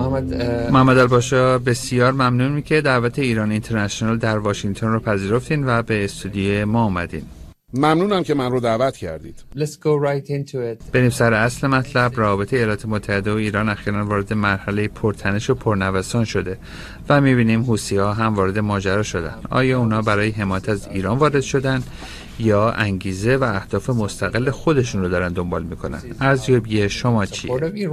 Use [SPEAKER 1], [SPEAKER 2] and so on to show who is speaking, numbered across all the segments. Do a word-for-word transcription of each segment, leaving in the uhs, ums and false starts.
[SPEAKER 1] محمد الباشا، بسیار ممنون که دعوت ایران اینترنشنال در واشنگتن رو پذیرفتین و به استودیوی ما اومدین.
[SPEAKER 2] ممنونم که من رو دعوت کردید.
[SPEAKER 1] Let's go right into it. بریم سر اصل مطلب. رابطه ایالات متحده و ایران اخیراً وارد مرحله پرتنش و پرنوسان شده و می‌بینیم حوثی‌ها هم وارد ماجرا شدن. آیا اونا برای حمایت از ایران وارد شدن یا انگیزه و اهداف مستقل خودشون رو دارن دنبال میکنن؟ ارزیابی شما چیه؟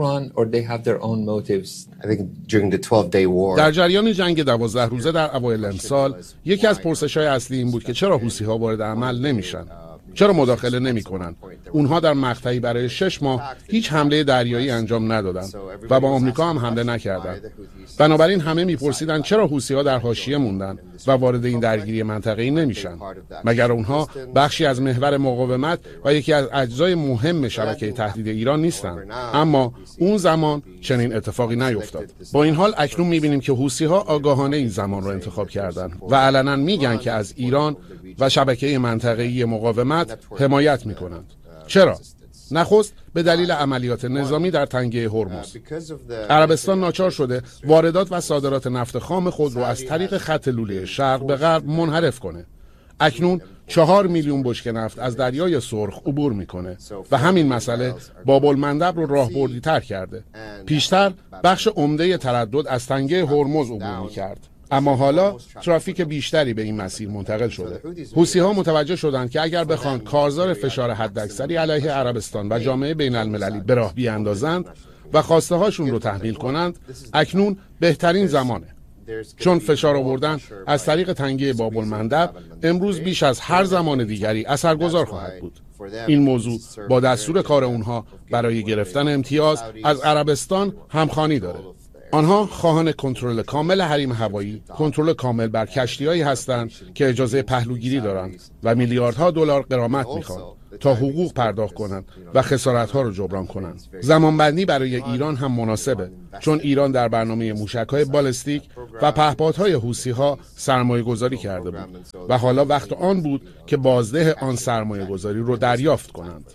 [SPEAKER 2] در جریان جنگ دوازده روزه در اوایل امسال یکی از پرسش‌های اصلی این بود که چرا حوثی‌ها وارد عمل نمیشن؟ چرا مداخله نمی کنن؟ اونها در مقطعی برای شش ماه هیچ حمله دریایی انجام ندادن و با آمریکا هم حمله نکردند. بنابراین همه میپرسیدن چرا حوثی‌ها در حاشیه موندن و وارد این درگیری منطقه‌ای نمیشن؟ مگر اونها بخشی از محور مقاومت و یکی از اجزای مهم شبکه تهدید ایران نیستند؟ اما اون زمان چنین اتفاقی نیفتاد. با این حال اکنون میبینیم که حوثی‌ها آگاهانه این زمان رو انتخاب کردن و علنا میگن که از ایران و شبکه منطقه‌ای مقاومت حمایت میکنند. چرا؟ نخست به دلیل عملیات نظامی در تنگه هرمز. عربستان ناچار شده واردات و صادرات نفت خام خود را از طریق خط لوله شرق به غرب منحرف کنه. اکنون چهار میلیون بشکه نفت از دریای سرخ عبور میکنه و همین مسئله باب المندب رو راهبردی تر کرده. پیشتر بخش عمده تردد از تنگه هرمز عبور میکرد، اما حالا ترافیک بیشتری به این مسیر منتقل شده. حوثی‌ها متوجه شدند که اگر بخوان کارزار فشار حداکثری علیه عربستان و جامعه بین المللی به راه بیاندازند و خواسته هاشون رو تحمیل کنند، اکنون بهترین زمانه. چون فشار آوردن از طریق تنگه باب المندب امروز بیش از هر زمان دیگری اثرگذار خواهد بود. این موضوع با دستور کار اونها برای گرفتن امتیاز از عربستان همخوانی داره. آنها خواهان کنترل کامل حریم هوایی، کنترل کامل بر کشتی‌هایی هستند که اجازه پهلوگیری دارند و میلیاردها دلار غرامت می‌خوان تا حقوق پرداخت کنند و خسارت‌ها را جبران کنند. زمانبندی برای ایران هم مناسبه، چون ایران در برنامه موشک‌های بالستیک و پهپادهای حوثی‌ها سرمایه‌گذاری کرده بود و حالا وقت آن بود که بازده آن سرمایه‌گذاری رو دریافت کنند.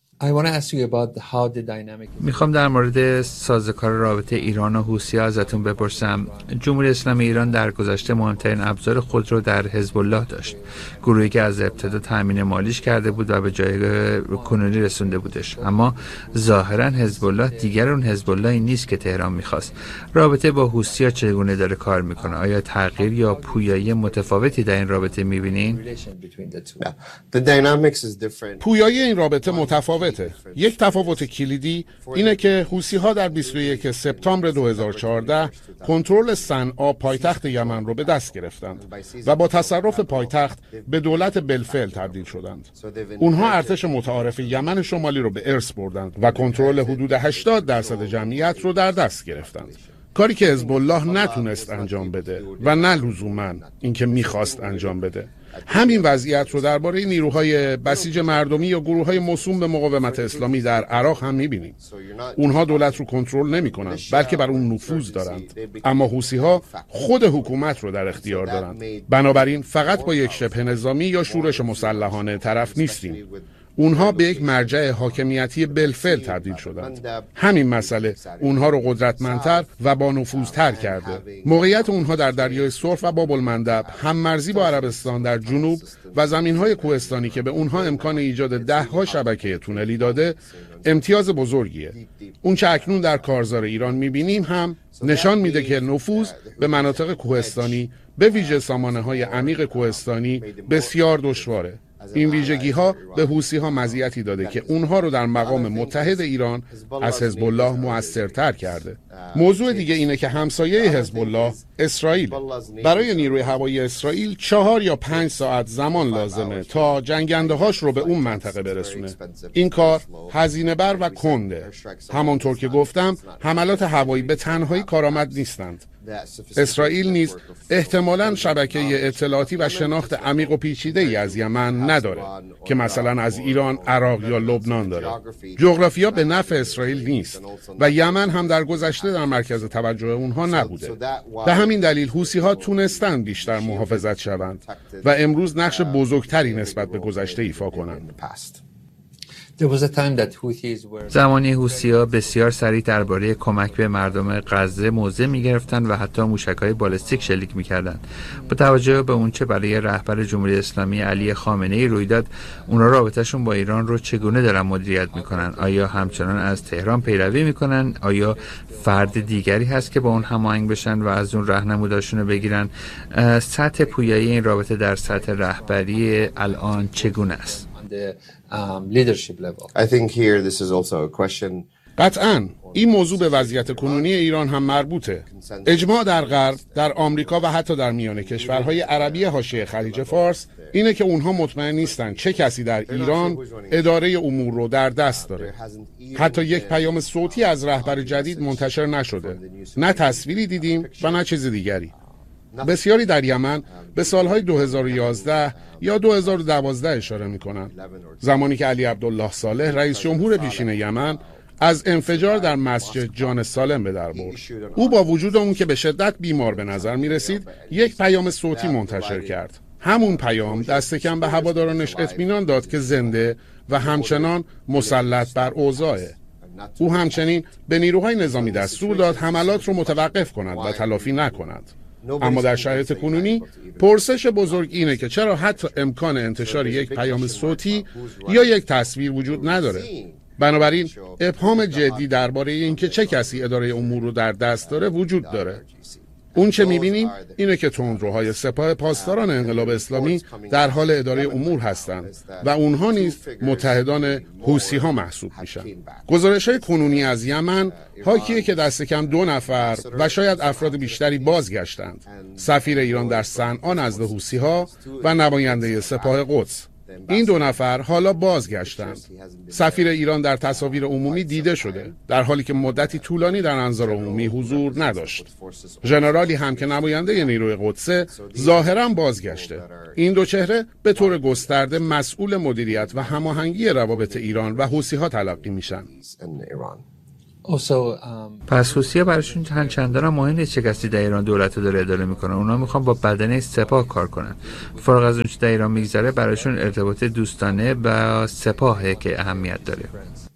[SPEAKER 1] میخوام در مورد سازوکار رابطه ایران و حوثی‌ها ازتون بپرسم. جمهوری اسلامی ایران در گذشته مهمترین ابزار خود رو در حزب الله داشت، گروهی که از ابتدا تامین مالیش کرده بود و به جای کنونی رسونده بودش. اما ظاهرا حزب الله دیگر اون حزب اللهی نیست که تهران میخواست. رابطه با حوثی‌ها چگونه داره کار میکنه؟ آیا تغییر یا پویایی متفاوتی در این رابطه میبینین؟
[SPEAKER 2] پویایی این رابطه متفاوت. یک تفاوت کلیدی اینه که حوثی‌ها در بیست و یکم سپتامبر دو هزار و چهارده کنترل صنعا پایتخت یمن رو به دست گرفتند و با تصرف پایتخت به دولت بالفعل تبدیل شدند. اونها ارتش متعارف یمن شمالی رو به ارث بردند و کنترل حدود هشتاد درصد جمعیت رو در دست گرفتند. کاری که حزب الله نتونست انجام بده و نه لزوماً اینکه میخواست انجام بده. همین وضعیت رو درباره نیروهای بسیج مردمی یا گروه‌های موسوم به مقاومت اسلامی در عراق هم می‌بینیم. اونها دولت رو کنترل نمی‌کنند، بلکه بر اون نفوذ دارند. اما حوثی‌ها خود حکومت رو در اختیار دارند. بنابراین فقط با یک شبه نظامی یا شورش مسلحانه طرف نیستیم. اونها به یک مرجع حاکمیتی بالفعل تبدیل شدند. همین مسئله اونها رو قدرتمندتر و با نفوذتر کرده. موقعیت اونها در دریای سرخ و باب المندب هم مرزی با عربستان در جنوب و زمینهای کوهستانی که به اونها امکان ایجاد ده ها شبکه تونلی داده امتیاز بزرگیه. اون چه اکنون در کارزار ایران میبینیم هم نشان میده که نفوذ به مناطق کوهستانی به ویژه سامانه‌های عمیق کوهستانی بسیار دشواره. این ویژگی ها به حوثی ها مزیتی داده که اونها رو در مقام متحد ایران از حزب الله موثرتر کرده. موضوع دیگه اینه که همسایه حزب الله اسرائیل. برای نیروی هوایی اسرائیل چهار یا پنج ساعت زمان لازمه تا جنگنده هاش رو به اون منطقه برسونه. این کار هزینه بر و کنده. همانطور که گفتم حملات هوایی به تنهایی کارآمد نیستند. اسرائیل نیز احتمالاً شبکه اطلاعاتی و شناخت عمیق و پیچیده‌ای از یمن نداره که مثلا از ایران، عراق یا لبنان داره. جغرافیا به نفع اسرائیل نیست و یمن هم در گذشته در مرکز توجه اونها نبوده. به همین دلیل حوثی‌ها تونستن بیشتر محافظت شوند و امروز نقش بزرگتری نسبت به گذشته ایفا کنند.
[SPEAKER 1] زمانی حوثی‌ها بسیار سریع درباره کمک به مردم غزه موضع می‌گرفتند و حتی موشک‌های بالستیک شلیک می‌کردند. با توجه به اونچه برای رهبر جمهوری اسلامی علی خامنه‌ای روی داد، اونا رابطه‌شون با ایران رو چگونه دارن مدیریت می‌کنن؟ آیا همچنان از تهران پیروی می‌کنن؟ آیا فرد دیگری هست که با اون هماهنگ بشن و از اون راهنموداشون رو بگیرن؟ سطح پویایی این رابطه در سطح رهبری الان چگونه است؟
[SPEAKER 2] قطعاً این موضوع به وضعیت کنونی ایران هم مربوطه. اجماع در غرب، در آمریکا و حتی در میان کشورهای عربی حاشیه خلیج فارس اینه که اونها مطمئن نیستن چه کسی در ایران اداره امور رو در دست داره. حتی یک پیام صوتی از رهبر جدید منتشر نشده. نه تصویری دیدیم و نه چیز دیگری. بسیاری در یمن به سالهای دو هزار و یازده یا دو هزار و دوازده اشاره می‌کنند، زمانی که علی عبدالله صالح رئیس جمهور پیشین یمن از انفجار در مسجد جان سالم به در برد. او با وجود اون که به شدت بیمار به نظر می رسید یک پیام صوتی منتشر کرد. همون پیام دست کم به هوادارانش اطمینان داد که زنده و همچنان مسلط بر اوضاعه. او همچنین به نیروهای نظامی دستور داد حملات رو متوقف کنند و تلافی نکنند. اما در شرایط کنونی پرسش بزرگ اینه که چرا حتی امکان انتشار یک پیام صوتی یا یک تصویر وجود نداره. بنابراین ابهام جدی درباره اینکه چه کسی اداره امور رو در دست داره وجود داره. اون چه می‌بینیم اینه که تندروهای سپاه پاسداران انقلاب اسلامی در حال اداره امور هستند و اونها نیز متحدان حوثی‌ها محسوب میشن. گزارش‌های کنونی از یمن حاکیه که دست کم دو نفر و شاید افراد بیشتری بازگشتند. سفیر ایران در صنعا نزد حوثی‌ها و نماینده سپاه قدس. این دو نفر حالا بازگشتند. سفیر ایران در تصاویر عمومی دیده شده، در حالی که مدتی طولانی در انظار عمومی حضور نداشت. ژنرالی هم که نماینده نیروی قدسه ظاهراً بازگشته. این دو چهره به طور گسترده مسئول مدیریت و هماهنگی روابط ایران و حوثی‌ها تلقی میشن.
[SPEAKER 1] پس حوثی‌ها براشون چند چندان مهم نیست چه کسی در ایران دولت رو داره اداره میکنه. اونا میخوان با بدنه سپاه کار کنن. فارغ از اون چه در ایران میگذره، براشون ارتباط دوستانه با سپاهه که اهمیت داره.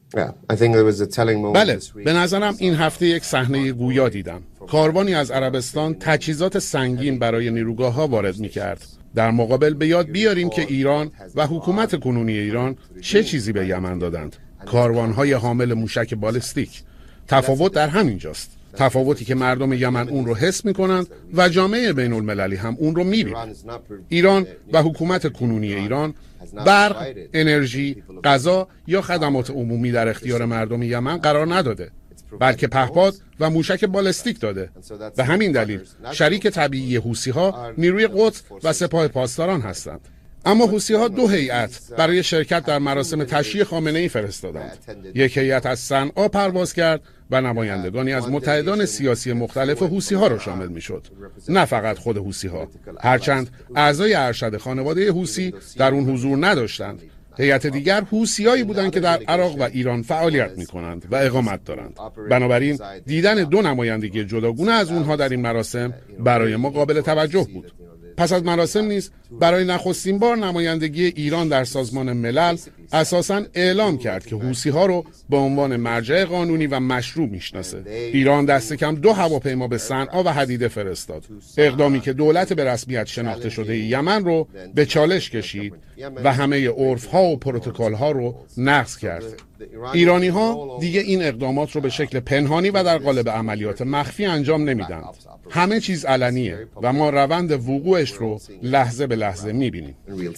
[SPEAKER 2] بله، به نظرم این هفته یک صحنه گویا دیدم. کاروانی از عربستان تجهیزات سنگین برای نیروگاه‌ها وارد میکرد. در مقابل به یاد بیاریم که ایران و حکومت کنونی ایران چه چیزی به یمن دادند. کاروان‌های حامل موشک بالستیک. تفاوت در همین جاست. تفاوتی که مردم یمن اون رو حس می‌کنند و جامعه بین المللی هم اون رو می‌بینه. ایران و حکومت کنونی ایران برق، انرژی، غذا یا خدمات عمومی در اختیار مردم یمن قرار نداده، بلکه پهپاد و موشک بالستیک داده. به همین دلیل شریک طبیعی حوثی‌ها نیروی قدس و سپاه پاسداران هستند. اما حوثی‌ها دو هیئت برای شرکت در مراسم تشییع خامنه‌ای فرستادند. یک هیئت از صنعا پرواز کرد و نمایندگانی از متحدان سیاسی مختلف حوثی‌ها را شامل می‌شد. نه فقط خود حوثی‌ها، هرچند اعضای ارشد خانواده حوثی در اون حضور نداشتند. هیئت دیگر حوثی‌هایی بودند که در عراق و ایران فعالیت می‌کنند و اقامت دارند. بنابراین دیدن دو نمایندگی جداگانه از اونها در این مراسم برای ما قابل توجه بود. پس از مراسم نیز برای نخستین بار نمایندگی ایران در سازمان ملل اساساً اعلام کرد که حوثی‌ها رو به عنوان مرجع قانونی و مشروع میشناسه. ایران دست کم دو هواپیما به صنعا و حدیده فرستاد، اقدامی که دولت به رسمیت شناخته شده یمن رو به چالش کشید و همه عرف‌ها و پروتکل‌ها رو نقض کرد. ایرانی‌ها دیگه این اقدامات رو به شکل پنهانی و در قالب عملیات مخفی انجام نمیدن. همه چیز علنیه و ما روند وقوعش رو لحظه به لحظه میبینیم.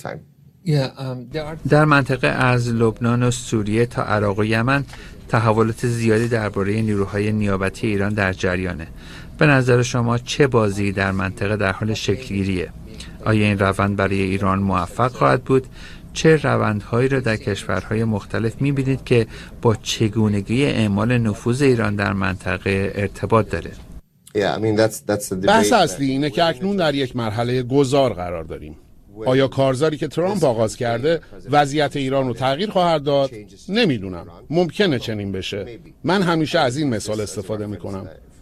[SPEAKER 1] در منطقه از لبنان و سوریه تا عراق و یمن تحولات زیادی درباره نیروهای نیابتی ایران در جریانه. به نظر شما چه بازی در منطقه در حال شکلگیریه؟ آیا این روند برای ایران موفق خواهد بود؟ چه روندهایی را در کشورهای مختلف می‌بینید که با چگونگی اعمال نفوذ ایران در منطقه ارتباط داره؟
[SPEAKER 2] بحث اصلی اینه که اکنون در یک مرحله گذار قرار داریم. آیا کارزاری که ترامپ آغاز کرده وضعیت ایران رو تغییر خواهد داد؟ نمیدونم. ممکنه چنین بشه. من همیشه از این مثال استفاده میکنم.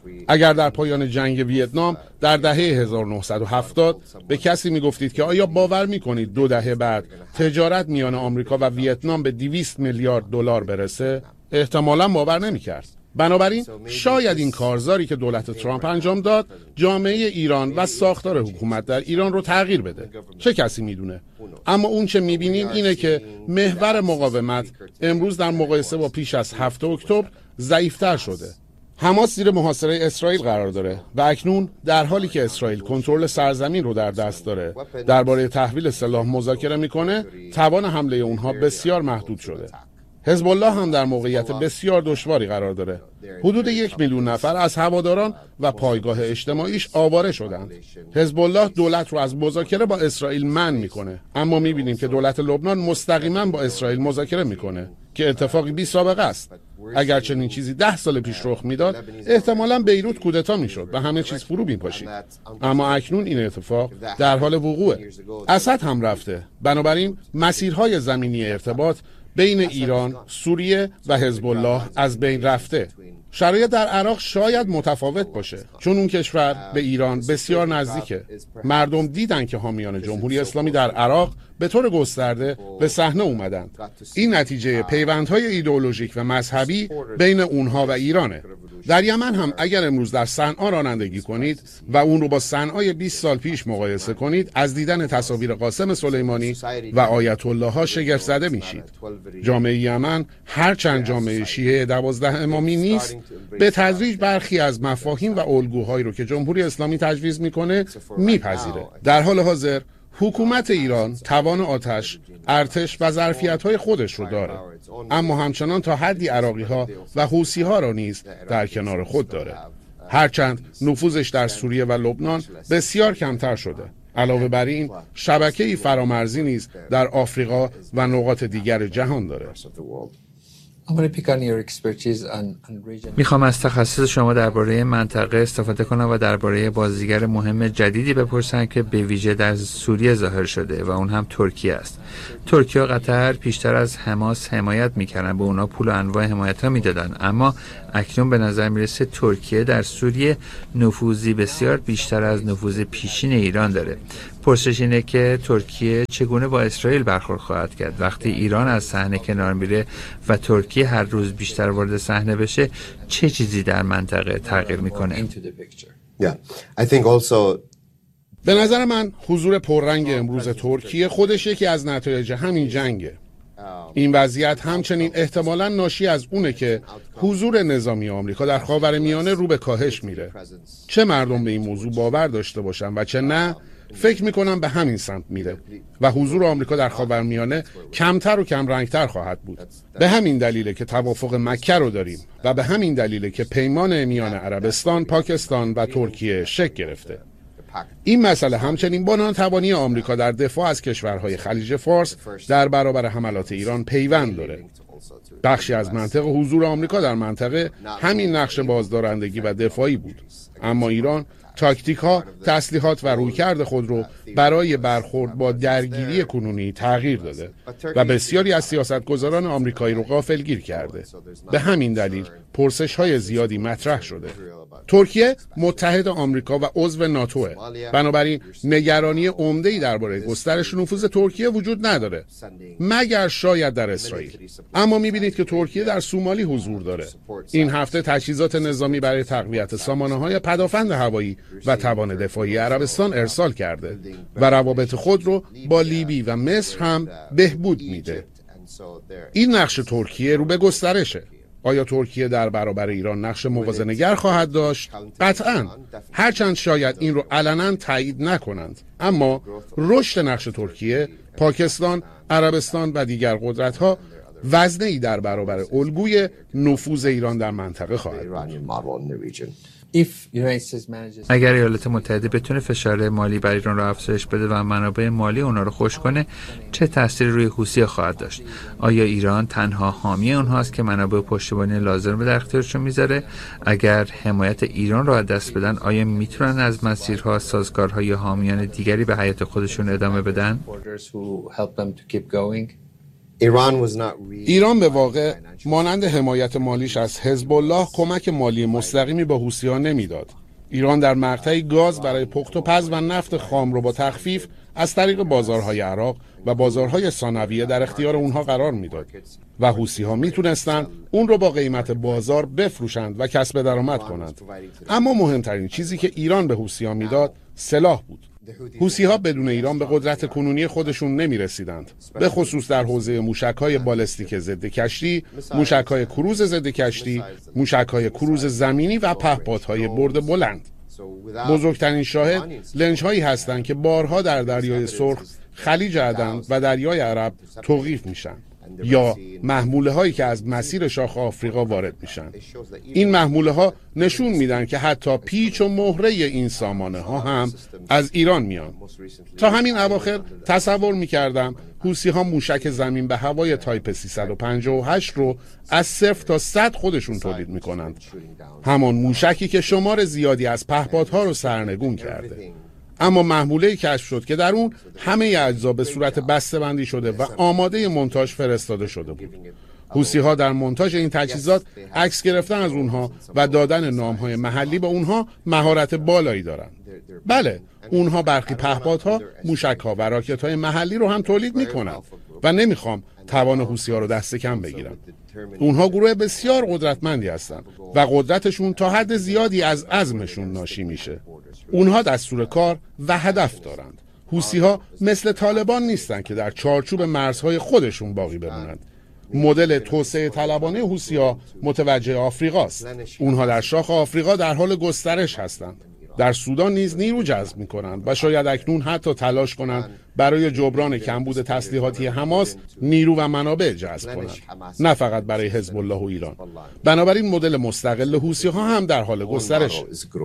[SPEAKER 2] اگر در پایان جنگ ویتنام در دهه هزار و نهصد و هفتاد به کسی میگفتید که آیا باور میکنید دو دهه بعد تجارت میان آمریکا و ویتنام به دویست میلیارد دلار برسه، احتمالاً باور نمیکرد. بنابراین شاید این کارزاری که دولت ترامپ انجام داد جامعه ایران و ساختار حکومت در ایران رو تغییر بده. چه کسی میدونه؟ اما اون چه میبینیم اینه که محور مقاومت امروز در مقایسه با پیش از هفتم اکتبر ضعیفتر شده. حماس زیر محاصره اسرائیل قرار داره و اکنون در حالی که اسرائیل کنترل سرزمین رو در دست داره درباره تحویل سلاح مذاکره میکنه، توان حمله اونها بسیار محدود شده. حزب الله هم در موقعیت بسیار دشواری قرار داره. حدود یک میلیون نفر از هواداران و پایگاه اجتماعیش آواره شدند. حزب الله دولت رو از مذاکره با اسرائیل منع میکنه، اما میبینیم که دولت لبنان مستقیما با اسرائیل مذاکره میکنه که اتفاقی بی سابقه است. اگر چنین چیزی ده سال پیش رخ میداد، احتمالاً بیروت کودتا میشد و همه چیز فرو میپاشید. اما اکنون این اتفاق در حال وقوعه. اسد هم رفته. بنابراین مسیرهای زمینی ارتباط بین ایران، سوریه و حزب الله از بین رفته. شرایط در عراق شاید متفاوت باشه، چون اون کشور به ایران بسیار نزدیکه. مردم دیدن که حامیان جمهوری اسلامی در عراق به طور گسترده به صحنه اومدند. این نتیجه پیوندهای ایدئولوژیک و مذهبی بین اونها و ایرانه. در یمن هم اگر امروز در صنعا رانندگی کنید و اون رو با صنعای بیست سال پیش مقایسه کنید، از دیدن تصاویر قاسم سلیمانی و آیت الله ها شگفت زده میشید. جامعه یمن هرچند جامعه شیعه دوازده امامی نیست، به تدریج برخی از مفاهیم و الگوهایی رو که جمهوری اسلامی تجویز میکنه میپذیره. در حال حاضر حکومت ایران توان آتش، ارتش و ظرفیت‌های خودش رو داره، اما همچنان تا حدی عراقی‌ها و حوثی‌ها را نیز در کنار خود داره. هرچند نفوذش در سوریه و لبنان بسیار کمتر شده. علاوه بر این، شبکه‌ای فرامرزی نیز در آفریقا و نقاط دیگر جهان داره.
[SPEAKER 1] میخوام از تخصص شما درباره منطقه استفاده کنم و درباره بازیگر مهم جدیدی بپرسم که به ویژه در سوریه ظاهر شده و اون هم ترکیه است. ترکیه و قطر پیشتر از حماس حمایت میکردن، به اونا پول و انواع حمایت ها میدادن، اما اکنون به نظر میرسه ترکیه در سوریه نفوذی بسیار بیشتر از نفوذ پیشین ایران داره. پرسش اینه که ترکیه چگونه با اسرائیل برخورد خواهد کرد وقتی ایران از صحنه کنار میره و ترکیه هر روز بیشتر وارد صحنه بشه؟ چه چیزی در منطقه تغییر میکنه؟
[SPEAKER 2] به نظر من حضور پررنگ امروز ترکیه خودش یکی از نتایج همین جنگه. این وضعیت همچنین احتمالاً ناشی از اونه که حضور نظامی آمریکا در خاورمیانه رو به کاهش میره. چه مردم به این موضوع باور داشته باشن و چه نه، فکر میکنم به همین سمت میره و حضور آمریکا در خاورمیانه کمتر و کم رنگتر خواهد بود. به همین دلیله که توافق مکه رو داریم و به همین دلیله که پیمان میان عربستان، پاکستان و ترکیه شکل گرفته. این مسئله همچنین با ناتوانی آمریکا در دفاع از کشورهای خلیج فارس در برابر حملات ایران پیوند داره. بخشی از منطق حضور آمریکا در منطقه همین نقش بازدارندگی و دفاعی بود، اما ایران تاکتیک ها، تسلیحات و رویکرد خود رو برای برخورد با درگیری کنونی تغییر داده و بسیاری از سیاستگزاران آمریکایی رو غافلگیر کرده. به همین دلیل پرسش های زیادی مطرح شده. ترکیه متحد آمریکا و عضو ناتوه، بنابراین نگرانی عمده‌ای درباره گسترش نفوذ ترکیه وجود نداره، مگر شاید در اسرائیل. اما می‌بینید که ترکیه در سومالی حضور داره. این هفته تجهیزات نظامی برای تقویت سامانه‌های پدافند هوایی و توان دفاعی عربستان ارسال کرده و روابط خود رو با لیبی و مصر هم بهبود میده. این نقش ترکیه رو به گسترشه. آیا ترکیه در برابر ایران نقش موازنه‌گر خواهد داشت؟ قطعاً، هرچند شاید این رو علنا تایید نکنند، اما رشد نقش ترکیه، پاکستان، عربستان و دیگر قدرت‌ها وزنه‌ای در برابر الگوی نفوذ ایران در منطقه خواهد بود.
[SPEAKER 1] اگر ایالات متحده بتونه فشار مالی بر ایران را افزایش بده و منابع مالی اونا رو خوش کنه، چه تأثیری روی حوثی خواهد داشت؟ آیا ایران تنها حامی اونهاست که منابع پشتیبانی لازم رو در اختیارشون میذاره؟ اگر حمایت ایران رو از دست بدن، آیا میتونن از مسیرها، سازگارها یا حامیان دیگری به حیات خودشون ادامه بدن؟
[SPEAKER 2] ایران به واقع مانند حمایت مالیش از حزب الله کمک مالی مستقیمی به حوثی‌ها نمیداد. ایران در مقطعی گاز برای پخت و پز و نفت خام رو با تخفیف از طریق بازارهای عراق و بازارهای ثانویه در اختیار اونها قرار میداد و حوثی‌ها میتونستند اون رو با قیمت بازار بفروشند و کسب درآمد کنند. اما مهمترین چیزی که ایران به حوثی‌ها میداد سلاح بود. حوثی‌ها بدون ایران به قدرت کنونی خودشون نمی‌رسیدند، به خصوص در حوزه موشک‌های بالستیک ضد کشتی، موشک‌های کروز ضد کشتی، موشک‌های کروز زمینی و پهپادهای برد بلند. بزرگترین شاهد لنج‌هایی هستند که بارها در دریای سرخ، خلیج عدن و دریای عرب توقیف میشن یا محموله هایی که از مسیر شاخ آفریقا وارد میشن. این محموله ها نشون میدن که حتی پیچ و مهره این سامانه ها هم از ایران میان. تا همین اواخر تصور میکردم حوثی ها موشک زمین به هوای تایپ سیصد و پنجاه و هشت رو از صفر تا صد خودشون تولید میکنند، همان موشکی که شمار زیادی از پهپادها رو سرنگون کرده. اما محموله‌ای کشف شد که در اون همه اجزا به صورت بسته‌بندی شده و آماده مونتاژ فرستاده شده بود. حوثی‌ها در مونتاژ این تجهیزات عکس گرفتن از اونها و دادن نام‌های محلی به اونها مهارت بالایی دارن. بله، اونها برخی پهپادها، موشک‌ها و راکت‌های محلی رو هم تولید می‌کنند و نمی‌خوام توان حوثی‌ها رو دست کم بگیرم. اونها گروه بسیار قدرتمندی هستند و قدرتشون تا حد زیادی از عزمشون ناشی میشه. اونها دستور کار و هدف دارند. حوثی‌ها مثل طالبان نیستند که در چارچوب مرزهای خودشون باقی بمونند. مدل توسعه طلبانه حوثی‌ها متوجه آفریقاست. اونها در شاخ آفریقا در حال گسترش هستند. در سودان نیز نیرو جذب می‌کنند و شاید اکنون حتی تلاش کنند برای جبران کمبود تسلیحاتی حماس نیرو و منابع جذب کنند، نه فقط برای حزب الله و ایران. بنابراین مدل مستقل حوثی‌ها هم در حال گسترش.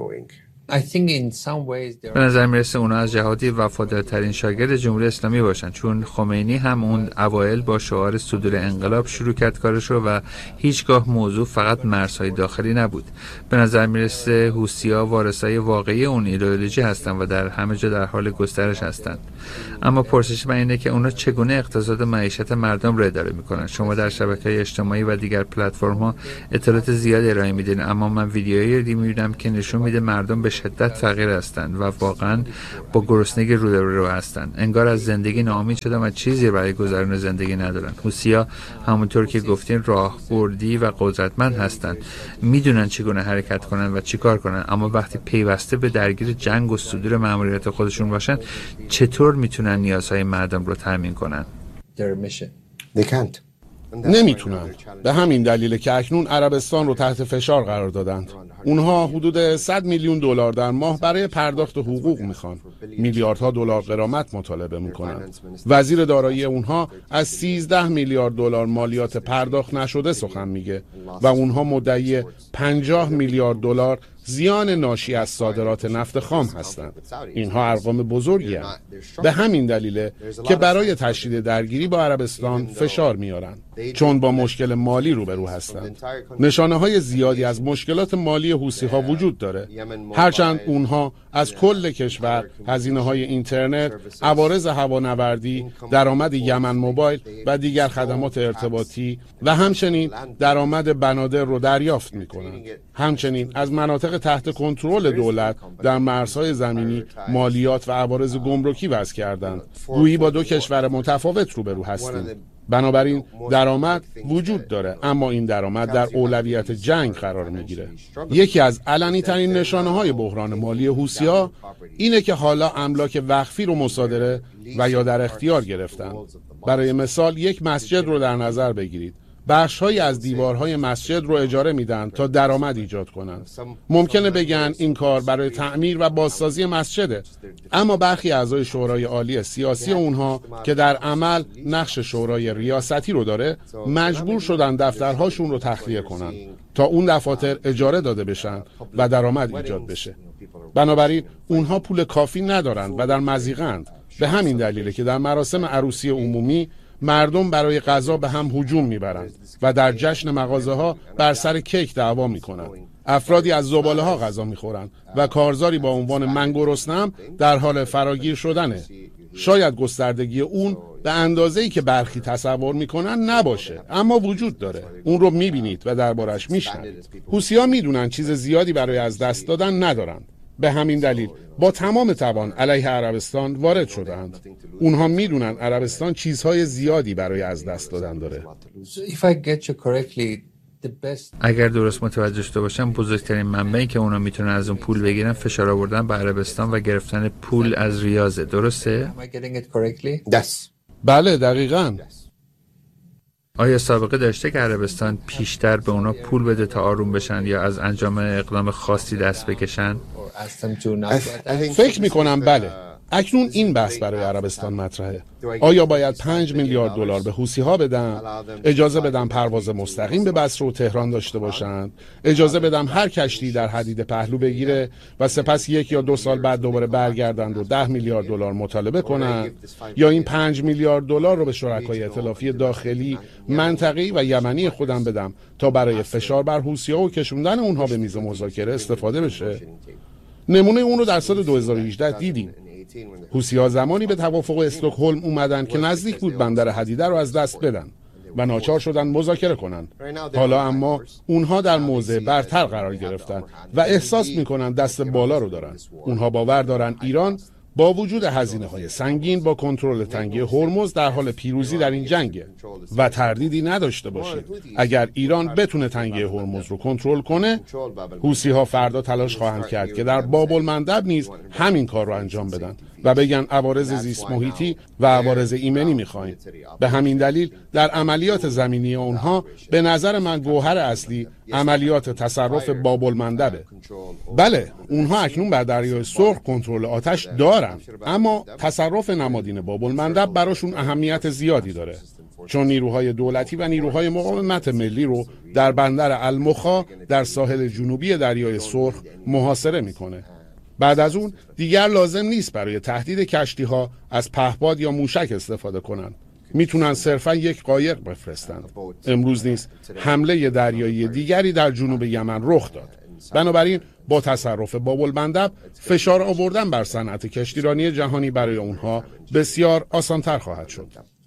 [SPEAKER 1] به نظر میرسه اونا از جهادی وفادارترین شاگرد جمهوری اسلامی باشن، چون خمینی هم اون اوایل با شعار صدور انقلاب شروع کرد کارشو و هیچگاه موضوع فقط مرزهای داخلی نبود. به نظر میرسه حوثی‌ها وارثای واقعی اون ایدئولوژی هستن و در همه جا در حال گسترش هستن. اما پرسش من اینه که اونا چگونه اقتصاد معیشت مردم رو اداره میکنن؟ شما در شبکه‌های اجتماعی و دیگر پلتفرم‌ها اطلاعات زیادی ارائه میدین، اما من ویدیوهایی رو میبینم که نشون میده مردم به شدت فقیر هستند و واقعا با گرسنگی رو هستند. انگار از زندگی ناامید شدن و چیزی برای گذران زندگی ندارن. حوثی‌ها همونطور که گفتین راهبردی و قدرتمند هستند، میدونن چگونه حرکت کنن و چیکار کنن، اما وقتی پیوسته به درگیر جنگ و صدور مأموریت خودشون باشن، چطور میتونن نیازهای مردم رو تامین کنن؟
[SPEAKER 2] نمیتونن. به همین دلیل که اکنون عربستان رو تحت فشار قرار دادند. اونها حدود صد میلیون دلار در ماه برای پرداخت حقوق میخوان. میلیاردها دلار غرامت مطالبه میکنن. وزیر دارایی اونها از سیزده میلیارد دلار مالیات پرداخت نشده سخن میگه و اونها مدعی پنجاه میلیارد دلار زیان ناشی از صادرات نفت خام هستند. اینها ارقام بزرگی هستند. به همین دلیله که برای تشدید درگیری با عربستان فشار میارن، چون با مشکل مالی روبرو هستند. نشانه های زیادی از مشکلات مالی حوثی‌ها وجود داره. هرچند اونها از کل کشور هزینه های اینترنت، عوارض هوانوردی، درآمد یمن موبایل و دیگر خدمات ارتباطی و همچنین درآمد بنادر رو دریافت میکنند. همچنین از مناطق تحت کنترل دولت در مرزهای زمینی مالیات و عوارض گمرکی وضع کردند. گویی با دو کشور متفاوت روبرو هستیم. بنابراین درآمد وجود داره، اما این درآمد در اولویت جنگ قرار میگیره. یکی از علنی ترین نشانه های بحران مالی حوثی‌ها اینه که حالا املاک وقفی رو مصادره و یا در اختیار گرفتن. برای مثال یک مسجد رو در نظر بگیرید. بخش‌هایی از دیوارهای مسجد رو اجاره میدن تا درآمد ایجاد کنن. ممکنه بگن این کار برای تعمیر و بازسازی مسجده، اما برخی اعضای شورای عالی سیاسی اونها که در عمل نقش شورای ریاستی رو داره، مجبور شدن دفترهاشون رو تخلیه کنن تا اون دفاتر اجاره داده بشن و درآمد ایجاد بشه. بنابراین اونها پول کافی ندارن و در مضیقند. به همین دلیله که در مراسم عروسی عمومی مردم برای غذا به هم هجوم میبرند و در جشن مغازه ها بر سر کیک دعوا میکنند. افرادی از زباله ها غذا میخورند و کارزاری با عنوان من گرسنه‌ام در حال فراگیر شدنه. شاید گستردگی اون به اندازه‌ای که برخی تصور میکنن نباشه، اما وجود داره. اون رو میبینید و دربارش میشنوید. حوثی‌ها میدونن چیز زیادی برای از دست دادن ندارن. به همین دلیل با تمام توان علیه عربستان وارد شدند. اونها میدونن عربستان چیزهای زیادی برای از دست دادن داره.
[SPEAKER 1] اگر درست متوجه شده باشم، بزرگترین منبعی که اونا میتونن از اون پول بگیرن فشار آوردن به عربستان و گرفتن پول از ریاضه. درسته؟
[SPEAKER 2] بله دقیقاً.
[SPEAKER 1] آیا سابقه داشته که عربستان پیشتر به اونا پول بده تا آروم بشن یا از انجام اقدام خاصی دست بکشن؟
[SPEAKER 2] فکر میکنم بله. اکنون این بحث برای عربستان مطرحه. آیا باید پنج میلیارد دلار به حوثی‌ها بدن؟ اجازه بدم پرواز مستقیم به بصره و تهران داشته باشند؟ اجازه بدم هر کشتی در حدید پهلو بگیره و سپس یک یا دو سال بعد دوباره برگردند و ده میلیارد دلار مطالبه کنند؟ یا این پنج میلیارد دلار رو به شرکای ائتلافی داخلی، منطقه‌ای و یمنی خودم بدم تا برای فشار بر حوثی‌ها و کشوندن اونها به میز مذاکره استفاده بشه؟ نمونه اون رو در سال دو هزار و هجده دیدیم. حوثی‌ها زمانی به توافق استکهلم اومدن که نزدیک بود بندر حدیده رو از دست بدن و ناچار شدن مذاکره کنن. حالا اما اونها در موضع برتر قرار گرفتن و احساس میکنن دست بالا رو دارن. اونها باور دارن ایران با وجود هزینه‌های سنگین با کنترل تنگه هرمز در حال پیروزی در این جنگه و تردیدی نداشته باشید اگر ایران بتونه تنگه هرمز رو کنترل کنه، حوثی‌ها فردا تلاش خواهند کرد که در باب المندب نیز همین کار رو انجام بدن و بگن عوارض زیست محیطی و عوارض ایمنی می‌خوایم. به همین دلیل در عملیات زمینی اونها به نظر من گوهر اصلی عملیات تصرف باب المندبه. بله، اونها اکنون بر دریای سرخ کنترل آتش دارن، اما تصرف نمادین باب المندب براشون اهمیت زیادی داره، چون نیروهای دولتی و نیروهای مقاومت ملی رو در بندر المخا در ساحل جنوبی دریای سرخ محاصره میکنه. بعد از اون دیگر لازم نیست برای تهدید کشتی‌ها از پهپاد یا موشک استفاده کنند. میتونن صرفا یک قایق بفرستند. امروز نیز حمله دریایی دیگری در جنوب یمن رخ داد. بنابراین با تصرف باب المندب فشار آوردن بر صنعت کشتیرانی جهانی برای اونها بسیار آسان‌تر خواهد شد.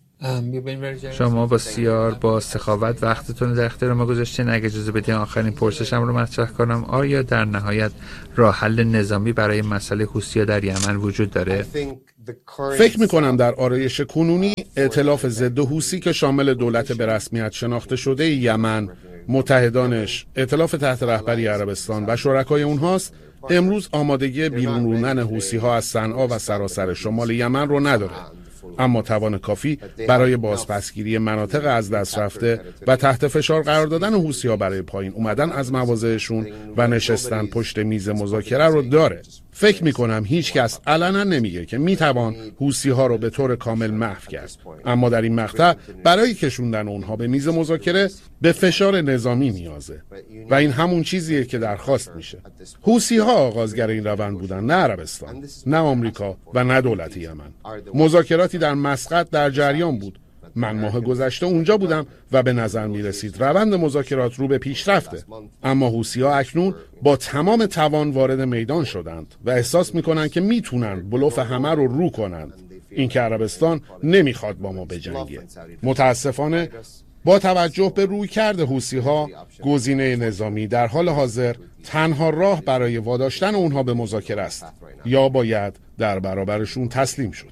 [SPEAKER 1] شما بسیار با سخاوت وقتتون در اختیار ما گذاشتین. اگه اجازه بدین آخرین پرسشم رو مطرح کنم. آیا در نهایت راه حل نظامی برای مسئله حوثی‌ها در یمن وجود داره؟
[SPEAKER 2] فکر می‌کنم در آرایش کنونی ائتلاف ضد حوثی که شامل دولت به رسمیت شناخته شده یمن، متحدانش، ائتلاف تحت رهبری عربستان و شرکای اونهاست، امروز آمادگی بیرون روندن حوثی‌ها از صنعا و سراسر شمال یمن رو نداره، اما توان کافی برای بازپسگیری مناطق از دست رفته و تحت فشار قرار دادن حوثی‌ها برای پایین اومدن از مواضعشون و نشستن پشت میز مذاکره رو داره. فکر میکنم هیچ کس علنا نمیگه که میتوان حوثی‌ها رو به طور کامل محو کرد، اما در این مقطع برای کشوندن اونها به میز مذاکره به فشار نظامی نیازه و این همون چیزیه که درخواست میشه. حوثی‌ها آغازگر این روند بودن، نه عربستان، نه آمریکا و نه دولت یمن. مذاکراتی در مسقط در جریان بود. من ماه گذشته اونجا بودم و به نظر می رسید روند مذاکرات رو به پیشرفته، اما حوثی‌ها اکنون با تمام توان وارد میدان شدند و احساس میکنن که میتونن بلوف همه رو رو کنند. این که عربستان نمیخواد با ما بجنگه. متاسفانه با توجه به رویکرد حوثی‌ها، گزینه نظامی در حال حاضر تنها راه برای واداشتن اونها به مذاکره است، یا باید در برابرشون تسلیم شد.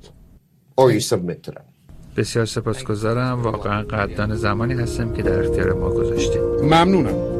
[SPEAKER 1] بسیار سپاسگزارم. واقعا قدردان زمانی هستم که در اختیار ما گذاشتید.
[SPEAKER 2] ممنونم.